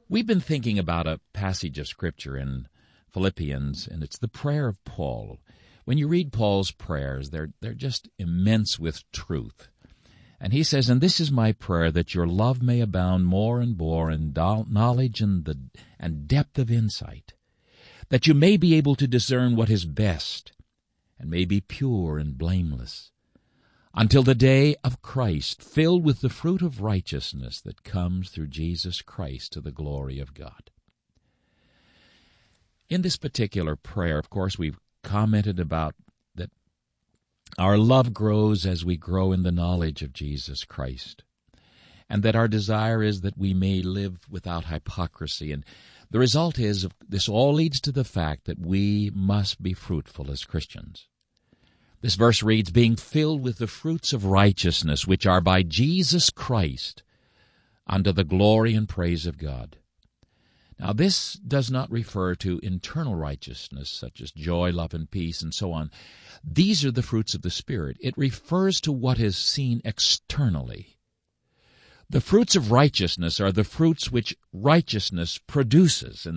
We've been thinking about a passage of Scripture in Philippians, and it's the prayer of Paul. When you read Paul's prayers, they're just immense with truth. And he says, "And this is my prayer, that your love may abound more and more in knowledge and depth of insight, that you may be able to discern what is best, and may be pure and blameless, until the day of Christ, filled with the fruit of righteousness that comes through Jesus Christ to the glory of God." In this particular prayer, of course, we've commented about that our love grows as we grow in the knowledge of Jesus Christ, and that our desire is that we may live without hypocrisy. And the result is, this all leads to the fact that we must be fruitful as Christians. This verse reads, "being filled with the fruits of righteousness, which are by Jesus Christ, unto the glory and praise of God." Now, this does not refer to internal righteousness, such as joy, love, and peace, and so on. These are the fruits of the Spirit. It refers to what is seen externally. The fruits of righteousness are the fruits which righteousness produces, and